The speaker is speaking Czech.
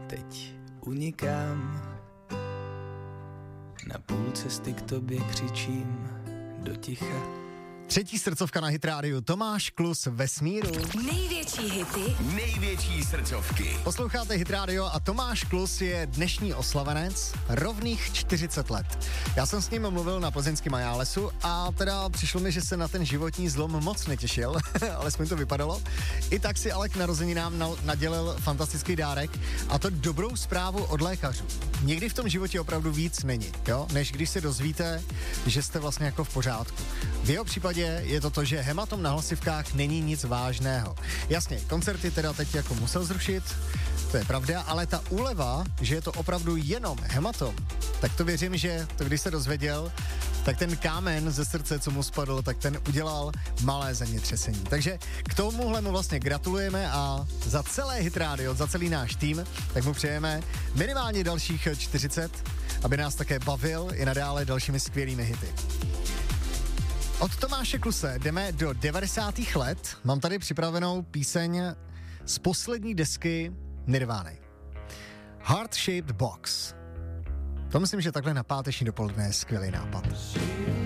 teď unikám. Na půl cesty k tobě křičím do ticha. Třetí srdcovka na Hit Radio. Tomáš Klus Vesmíru. Největší hity, největší srdcovky. Posloucháte Hit Radio a Tomáš Klus je dnešní oslavenec, rovných 40 let. Já jsem s ním mluvil na plzeňském Majálesu a teda přišlo mi, že se na ten životní zlom moc netěšil, alespoň to vypadalo. I tak si ale k narozeninám nadělil fantastický dárek, a to dobrou zprávu od lékařů. Někdy v tom životě opravdu víc není, jo, než když se dozvíte, že jste vlastně jako v pořádku. V jeho případě je to, že hematom na hlasivkách není nic vážného. Jasně, koncerty teda teď jako musel zrušit, to je pravda, ale ta úleva, že je to opravdu jenom hematom, tak to věřím, že to když se dozvěděl, tak ten kámen ze srdce, co mu spadl, tak ten udělal malé zemětřesení. Takže k tomuhle mu vlastně gratulujeme a za celé Hit Radio, za celý náš tým, tak mu přejeme minimálně dalších 40, aby nás také bavil i nadále dalšími skvělými hity. Od Tomáše Kluse jdeme do 90. let. Mám tady připravenou píseň z poslední desky Nirvány. Heart Shaped Box. To myslím, že takhle na páteční dopoledne je skvělý nápad.